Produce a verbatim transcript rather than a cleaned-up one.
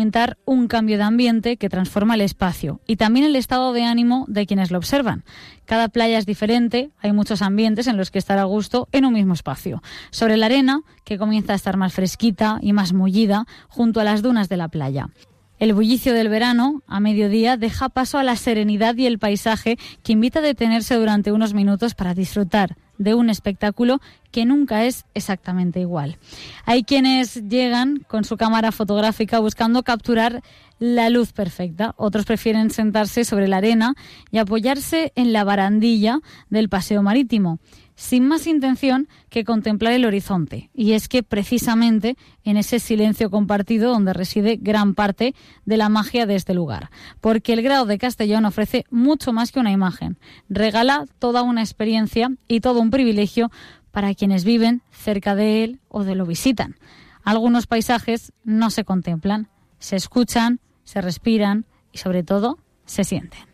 experimentar un cambio de ambiente que transforma el espacio y también el estado de ánimo de quienes lo observan. Cada playa es diferente, hay muchos ambientes en los que estar a gusto en un mismo espacio. Sobre la arena, que comienza a estar más fresquita y más mullida, junto a las dunas de la playa. El bullicio del verano, a mediodía, deja paso a la serenidad y el paisaje que invita a detenerse durante unos minutos para disfrutar de un espectáculo que nunca es exactamente igual. Hay quienes llegan con su cámara fotográfica buscando capturar la luz perfecta. Otros prefieren sentarse sobre la arena y apoyarse en la barandilla del paseo marítimo, sin más intención que contemplar el horizonte. Y es que precisamente en ese silencio compartido donde reside gran parte de la magia de este lugar. Porque el Grao de Castellón ofrece mucho más que una imagen. Regala toda una experiencia y todo un privilegio para quienes viven cerca de él o de lo visitan. Algunos paisajes no se contemplan, se escuchan, se respiran y sobre todo se sienten.